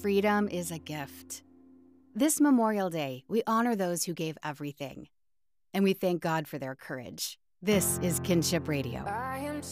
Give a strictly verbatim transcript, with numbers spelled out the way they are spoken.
freedom is a gift. This Memorial Day, we honor those who gave everything, and we thank God for their courage. This is Kinship Radio. I am